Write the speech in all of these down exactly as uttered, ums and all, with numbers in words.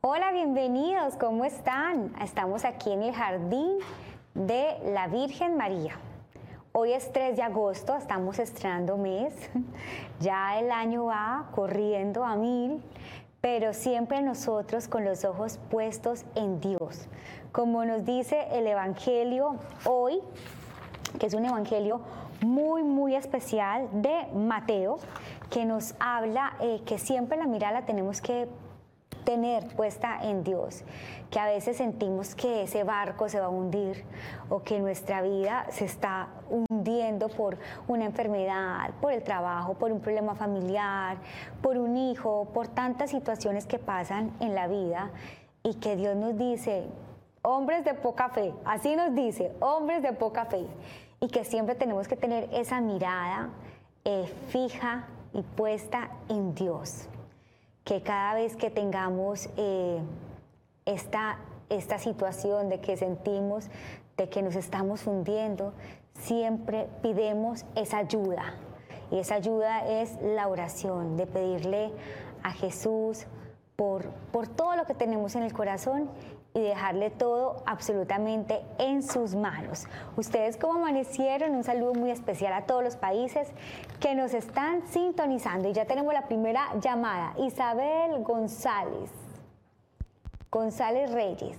Hola, bienvenidos, ¿cómo están? Estamos aquí en el jardín de la Virgen María. Hoy es tres de agosto, estamos estrenando mes, ya el año va corriendo a mil, pero siempre nosotros con los ojos puestos en Dios. Como nos dice el Evangelio hoy, que es un evangelio muy, muy especial de Mateo, que nos habla eh, que siempre la mirada la tenemos que tener puesta en Dios, que a veces sentimos que ese barco se va a hundir o que nuestra vida se está hundiendo por una enfermedad, por el trabajo, por un problema familiar, por un hijo, por tantas situaciones que pasan en la vida y que Dios nos dice, hombres de poca fe, así nos dice, hombres de poca fe, y que siempre tenemos que tener esa mirada eh, fija y puesta en Dios. Que cada vez que tengamos eh, esta, esta situación de que sentimos de que nos estamos hundiendo, siempre pidemos esa ayuda. Y esa ayuda es la oración, de pedirle a Jesús por, por todo lo que tenemos en el corazón y dejarle todo absolutamente en sus manos. Ustedes cómo amanecieron, un saludo muy especial a todos los países que nos están sintonizando. Y ya tenemos la primera llamada, Isabel González, González Reyes.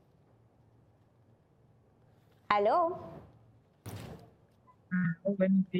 ¿Aló? Ah, bueno, sí.